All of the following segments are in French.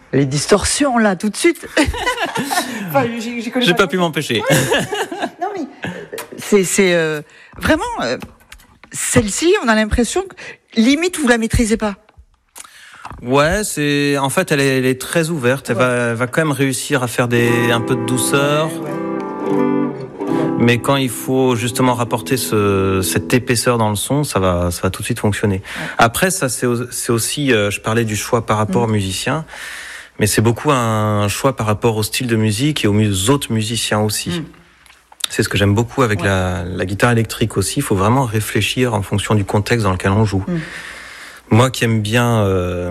Les distorsions, là, tout de suite. Enfin, j'ai pas pu m'empêcher. Non, mais c'est vraiment... celle-ci, on a l'impression que, limite, vous la maîtrisez pas. Ouais, en fait, elle est très ouverte. Elle va quand même réussir à faire un peu de douceur. Mais quand il faut justement rapporter cette épaisseur dans le son, ça va tout de suite fonctionner. Après, ça c'est aussi, je parlais du choix par rapport aux musiciens, mais c'est beaucoup un choix par rapport au style de musique et aux autres musiciens aussi. C'est ce que j'aime beaucoup avec la guitare électrique aussi. Il faut vraiment réfléchir en fonction du contexte dans lequel on joue. Moi qui aime bien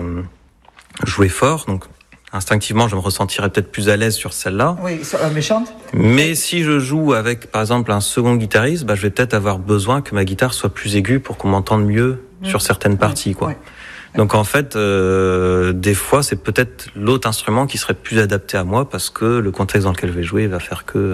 jouer fort, donc instinctivement, je me ressentirais peut-être plus à l'aise sur celle-là. Oui, sur la méchante. Mais si je joue avec, par exemple, un second guitariste, je vais peut-être avoir besoin que ma guitare soit plus aiguë pour qu'on m'entende mieux sur certaines parties, quoi. Donc en fait, des fois, c'est peut-être l'autre instrument qui serait plus adapté à moi parce que le contexte dans lequel je vais jouer va faire que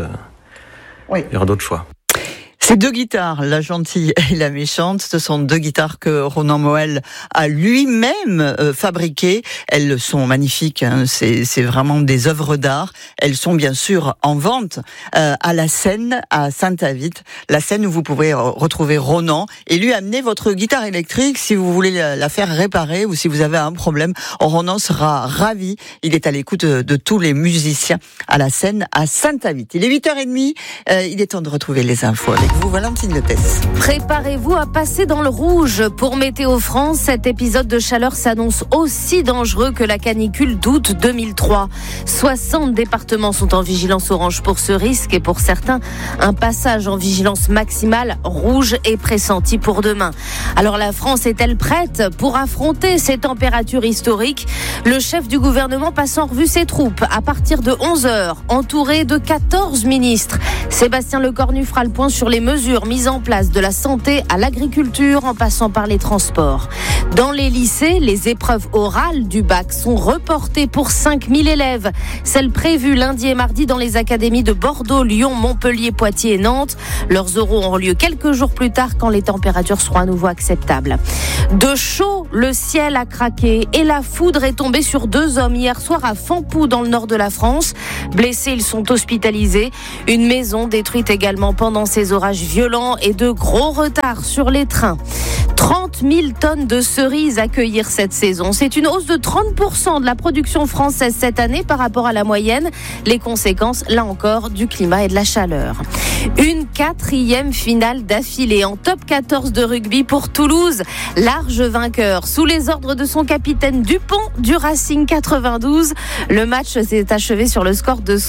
il y aura d'autres choix. Ces deux guitares, la gentille et la méchante, ce sont deux guitares que Ronan Moël a lui-même fabriquées. Elles sont magnifiques, hein. C'est vraiment des œuvres d'art. Elles sont bien sûr en vente à la Seine, à Saint-Avit. La Seine où vous pouvez retrouver Ronan et lui amener votre guitare électrique si vous voulez la faire réparer ou si vous avez un problème. Ronan sera ravi. Il est à l'écoute de tous les musiciens à la Seine, à Saint-Avit. Il est 8h30. Il est temps de retrouver les infos avec vous, Valentine Lepès. Préparez-vous à passer dans le rouge. Pour Météo France, cet épisode de chaleur s'annonce aussi dangereux que la canicule d'août 2003. 60 départements sont en vigilance orange pour ce risque et pour certains, un passage en vigilance maximale rouge est pressenti pour demain. Alors la France est-elle prête pour affronter ces températures historiques ? Le chef du gouvernement passe en revue ses troupes à partir de 11h, entouré de 14 ministres. Sébastien Lecornu fera le point sur les mesures mises en place de la santé à l'agriculture en passant par les transports. Dans les lycées, les épreuves orales du bac sont reportées pour 5000 élèves. Celles prévues lundi et mardi dans les académies de Bordeaux, Lyon, Montpellier, Poitiers et Nantes. Leurs oraux auront lieu quelques jours plus tard quand les températures seront à nouveau acceptables. De chaud, le ciel a craqué et la foudre est tombée sur 2 hommes hier soir à Fampou dans le nord de la France. Blessés, ils sont hospitalisés. Une maison détruite également pendant ces orages violents et de gros retards sur les trains. 30 000 tonnes de cerises à cueillir cette saison. C'est une hausse de 30% de la production française cette année par rapport à la moyenne. Les conséquences, là encore, du climat et de la chaleur. Une 4e finale d'affilée en top 14 de rugby pour Toulouse. Large vainqueur sous les ordres de son capitaine Dupont du Racing 92. Le match s'est achevé sur le score de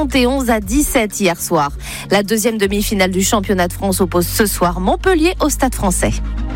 71-17 hier soir. La 2e demi-finale du championnat de France oppose ce soir Montpellier au Stade Français.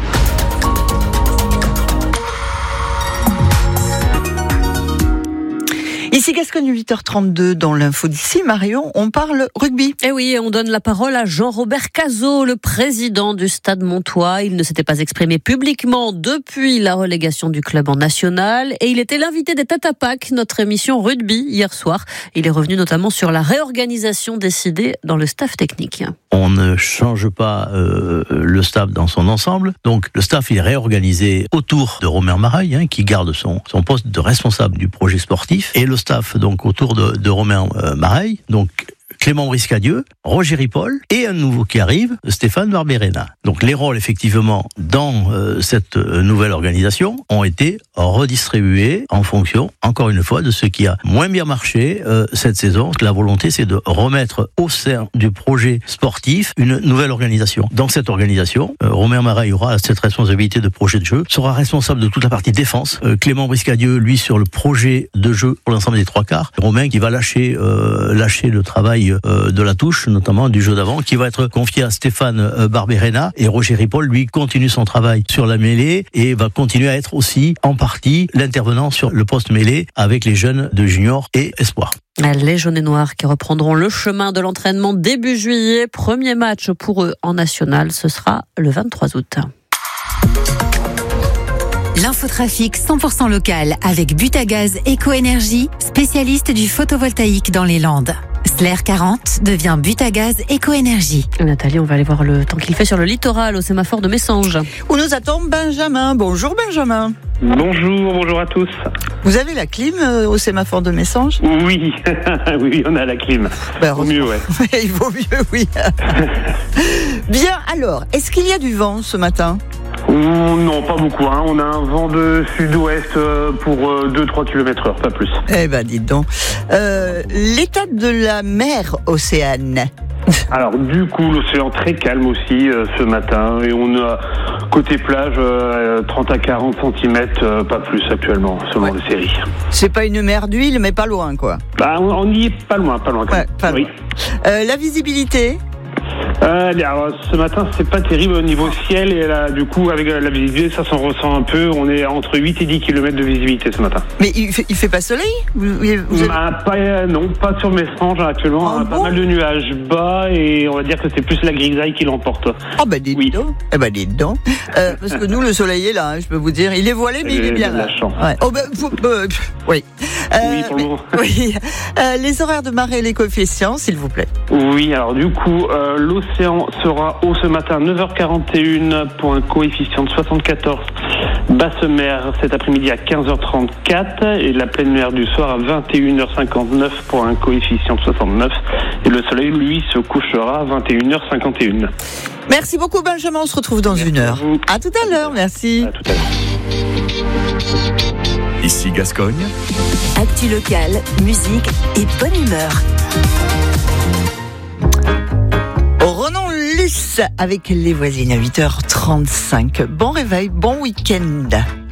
Ici Gascogne, 8h32 dans l'info d'ici. Marion, on parle rugby. Eh oui, on donne la parole à Jean-Robert Cazot, le président du Stade Montois. Il ne s'était pas exprimé publiquement depuis la relégation du club en national et il était l'invité des Tata Pack, notre émission rugby hier soir. Il est revenu notamment sur la réorganisation décidée dans le staff technique. On ne change pas le staff dans son ensemble. Donc le staff il est réorganisé autour de Romain Maraille, qui garde son poste de responsable du projet sportif. Et le staff donc autour de Romain Maraille, donc Clément Briscadieu, Roger Ripoll et un nouveau qui arrive, Stéphane Barberena. Donc les rôles effectivement dans cette nouvelle organisation ont été redistribués en fonction, encore une fois, de ce qui a moins bien marché cette saison. La volonté c'est de remettre au sein du projet sportif une nouvelle organisation. Dans cette organisation, Romain Maraille aura cette responsabilité de projet de jeu, sera responsable de toute la partie défense. Clément Briscadieu, lui, sur le projet de jeu pour l'ensemble des 3/4. Romain qui va lâcher le travail de la touche, notamment du jeu d'avant, qui va être confié à Stéphane Barberena, et Roger Ripoll, lui, continue son travail sur la mêlée et va continuer à être aussi, en partie, l'intervenant sur le poste mêlée avec les jeunes de junior et espoir. Les jaunes et noirs qui reprendront le chemin de l'entraînement début juillet. Premier match pour eux en national, ce sera le 23 août. L'infotrafic 100% local avec Butagaz Éco-Énergie, spécialiste du photovoltaïque dans les Landes. Slair 40 devient Butagaz Éco-Énergie. Nathalie, on va aller voir le temps qu'il fait sur le littoral au sémaphore de Messanges. Où nous attend Benjamin. Bonjour Benjamin. Bonjour à tous. Vous avez la clim au sémaphore de Messanges ? Oui, oui, on a la clim. Vaut mieux, ouais. Il vaut mieux, oui. Bien, alors, est-ce qu'il y a du vent ce matin ? Non, pas beaucoup. On a un vent de sud-ouest pour 2-3 km/h, pas plus. Eh ben, dites donc. L'état de la mer Océane. Alors, du coup, l'océan très calme aussi ce matin. Et on a, côté plage, 30 à 40 cm, pas plus actuellement, selon les séries. C'est pas une mer d'huile, mais pas loin, quoi. Bah, on y est pas loin. Quand même. Pas loin. Oui. La visibilité ? Alors, ce matin, c'est pas terrible au niveau ciel. Et là, du coup, avec la visibilité, ça s'en ressent un peu. On est entre 8 et 10 km de visibilité ce matin. Mais il fait pas soleil ? Non, pas sur Messanges actuellement. Ah pas mal de nuages bas et on va dire que c'est plus la grisaille qui l'emporte. Ah bah dites donc. Eh ben dites donc. Parce que nous, le soleil est là, je peux vous dire. Il est voilé, mais il est bien là. La chance. Ouais. Oh oui. Oui, pour le moment. Oui. Les horaires de marée et les coefficients, s'il vous plaît. Oui, alors du coup, l'océan sera haut ce matin 9h41 pour un coefficient de 74. Basse mer cet après-midi à 15h34 et la pleine mer du soir à 21h59 pour un coefficient de 69. Et le soleil, lui, se couchera à 21h51. Merci beaucoup Benjamin, on se retrouve dans une heure. À tout à l'heure, merci. À tout à l'heure. Ici Gascogne. Actu locale, musique et bonne humeur. Ronan Luce avec les voisines à 8h35. Bon réveil, bon week-end.